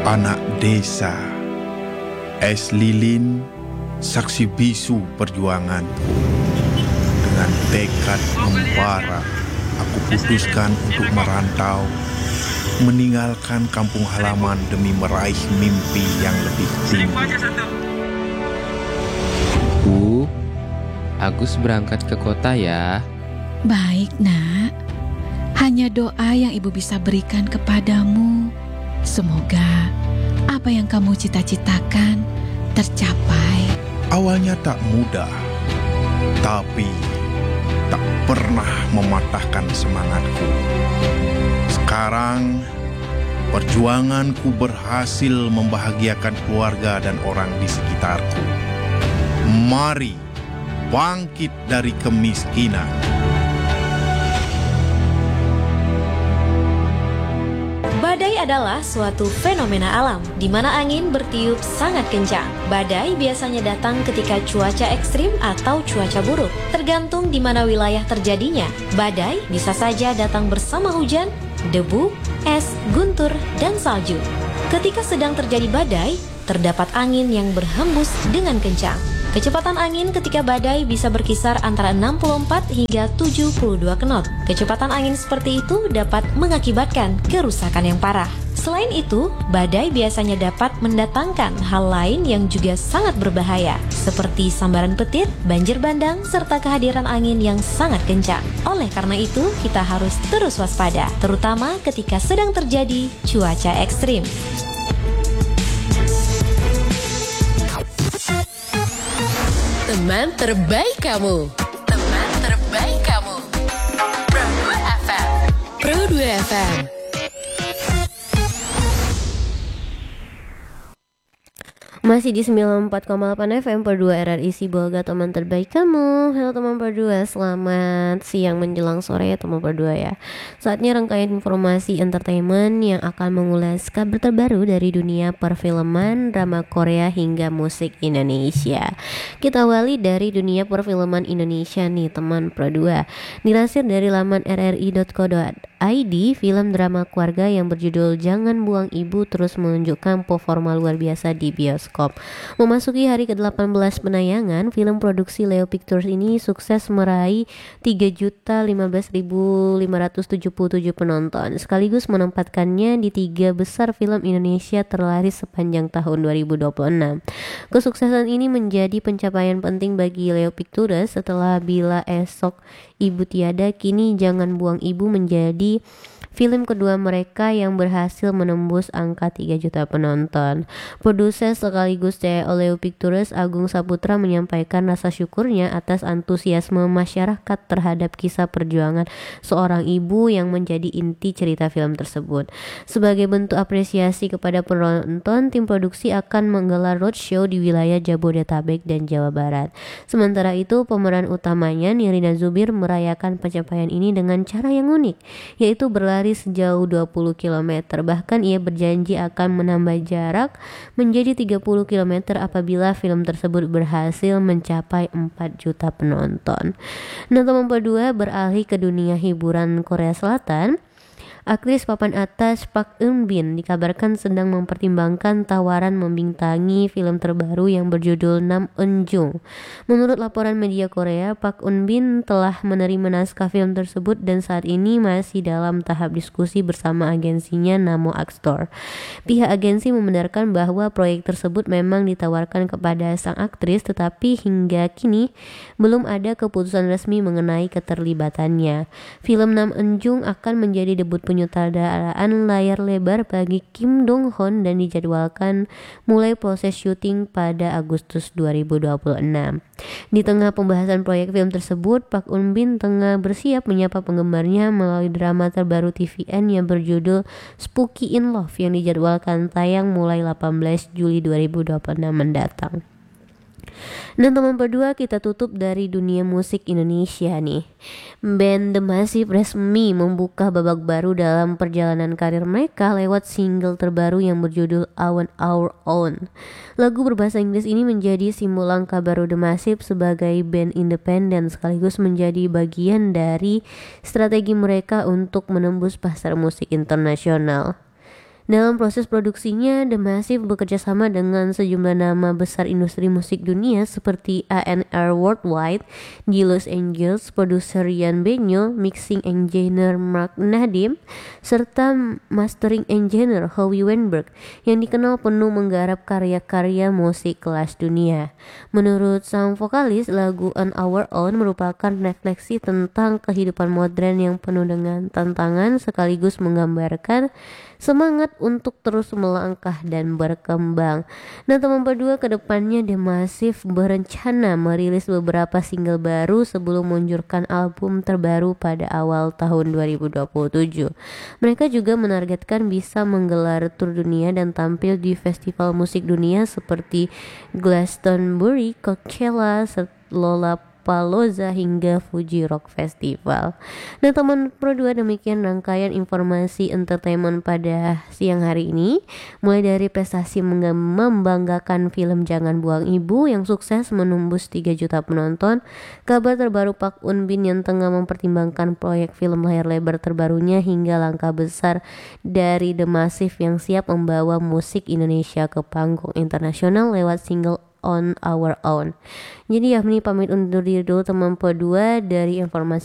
anak desa, es lilin, saksi bisu perjuanganku. Dengan tekad membara, aku putuskan untuk merantau, meninggalkan kampung halaman demi meraih mimpi yang lebih tinggi. Bu, Agus berangkat ke kota ya. Baik, Nak. Hanya doa yang Ibu bisa berikan kepadamu. Semoga apa yang kamu cita-citakan tercapai. Awalnya tak mudah, tapi tak pernah mematahkan semangatku. Sekarang, perjuanganku berhasil membahagiakan keluarga dan orang di sekitarku. Mari bangkit dari kemiskinan. Badai adalah suatu fenomena alam di mana angin bertiup sangat kencang. Badai biasanya datang ketika cuaca ekstrim atau cuaca buruk, tergantung di mana wilayah terjadinya. Badai bisa saja datang bersama hujan, debu, es, guntur, dan salju. Ketika sedang terjadi badai, terdapat angin yang berhembus dengan kencang. Kecepatan angin ketika badai bisa berkisar antara 64 hingga 72 knot. Kecepatan angin seperti itu dapat mengakibatkan kerusakan yang parah. Selain itu, badai biasanya dapat mendatangkan hal lain yang juga sangat berbahaya, seperti sambaran petir, banjir bandang, serta kehadiran angin yang sangat kencang. Oleh karena itu, kita harus terus waspada, terutama ketika sedang terjadi cuaca ekstrim. Teman terbaik kamu. Teman terbaik kamu. Pro 2 FM. Pro 2 FM. Masih di 94,8 FM per 2 RRI Sibolga, teman terbaik kamu. Halo teman per 2, selamat siang menjelang sore ya teman per 2 ya. Saatnya rangkaian informasi entertainment yang akan mengulas kabar terbaru dari dunia perfilman, drama Korea hingga musik Indonesia. Kita awali dari dunia perfilman Indonesia nih teman per 2. Dilansir dari laman rri.co.id, film drama keluarga yang berjudul Jangan Buang Ibu terus menunjukkan performa luar biasa di bioskop. Memasuki hari ke-18 penayangan, film produksi Leo Pictures ini sukses meraih 3.015.577 penonton, sekaligus menempatkannya di 3 besar film Indonesia terlaris sepanjang tahun 2026. Kesuksesan ini menjadi pencapaian penting bagi Leo Pictures setelah Bila Esok Ibu Tiada, kini Jangan Buang Ibu menjadi film kedua mereka yang berhasil menembus angka 3 juta penonton. Produser sekaligus CEO Leo Pictures, Agung Saputra, menyampaikan rasa syukurnya atas antusiasme masyarakat terhadap kisah perjuangan seorang ibu yang menjadi inti cerita film tersebut. Sebagai bentuk apresiasi kepada penonton, tim produksi akan menggelar roadshow di wilayah Jabodetabek dan Jawa Barat. Sementara itu, pemeran utamanya Nirina Zubir merayakan pencapaian ini dengan cara yang unik, yaitu berlari sejauh 20 km. Bahkan ia berjanji akan menambah jarak menjadi 30 km apabila film tersebut berhasil mencapai 4 juta penonton. Nah, teman kedua, beralih ke dunia hiburan Korea Selatan. Aktris papan atas Park Eun Bin dikabarkan sedang mempertimbangkan tawaran membintangi film terbaru yang berjudul Nam Eun Jung. Menurut laporan media Korea, Park Eun Bin telah menerima naskah film tersebut dan saat ini masih dalam tahap diskusi bersama agensinya Namo Actor. Pihak agensi membenarkan bahwa proyek tersebut memang ditawarkan kepada sang aktris, tetapi hingga kini belum ada keputusan resmi mengenai keterlibatannya. Film Nam Eun Jung akan menjadi debut penyutradaraan layar lebar bagi Kim Dong Hoon dan dijadwalkan mulai proses syuting pada Agustus 2026. Di tengah pembahasan proyek film tersebut, Park Eun Bin tengah bersiap menyapa penggemarnya melalui drama terbaru TVN yang berjudul Spooky in Love yang dijadwalkan tayang mulai 18 Juli 2026 mendatang. Dan teman berdua, kita tutup dari dunia musik Indonesia nih. Band The Massive resmi membuka babak baru dalam perjalanan karir mereka lewat single terbaru yang berjudul On Our Own. Lagu berbahasa Inggris ini menjadi simbol langkah baru The Massive sebagai band independen, sekaligus menjadi bagian dari strategi mereka untuk menembus pasar musik internasional. Dalam proses produksinya, The Massive bekerja sama dengan sejumlah nama besar industri musik dunia seperti A&R Worldwide di Los Angeles, produser Ian Benyo, mixing engineer Mark Nadim, serta mastering engineer Howie Weinberg yang dikenal penuh menggarap karya-karya musik kelas dunia. Menurut sang vokalis, lagu On Our Own merupakan refleksi tentang kehidupan modern yang penuh dengan tantangan sekaligus menggambarkan semangat untuk terus melangkah dan berkembang. Nah teman berdua, kedepannya The Massive berencana merilis beberapa single baru sebelum meluncurkan album terbaru pada awal tahun 2027. Mereka juga menargetkan bisa menggelar tur dunia dan tampil di festival musik dunia seperti Glastonbury, Coachella, Lollapalooza hingga Fuji Rock Festival. Nah teman Pro 2, demikian rangkaian informasi entertainment pada siang hari ini. Mulai dari prestasi membanggakan film Jangan Buang Ibu yang sukses menembus 3 juta penonton, kabar terbaru Park Eun Bin yang tengah mempertimbangkan proyek film layar lebar terbarunya, hingga langkah besar dari The Massive yang siap membawa musik Indonesia ke panggung internasional lewat single On Our Own. Jadi Yafni pamit undur diri dulu teman Po 2 dari informasi